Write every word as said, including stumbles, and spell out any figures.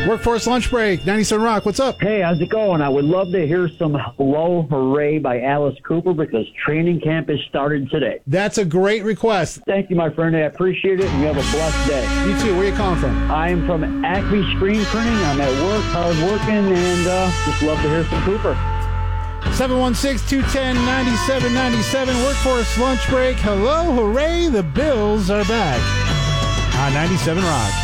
Workforce lunch break, ninety-seven Rock. What's up? Hey, how's it going? I would love to hear some Hello Hooray by Alice Cooper because training camp is started today. That's a great request. Thank you, my friend. I appreciate it, and you have a blessed day. You too. Where are you calling from? I am from Acme Screen Printing. I'm at work, hard working, and uh, just love to hear some Cooper. seven one six, two one zero, nine seven nine seven. Workforce lunch break. Hello, hooray, the Bills are back on ninety-seven Rock.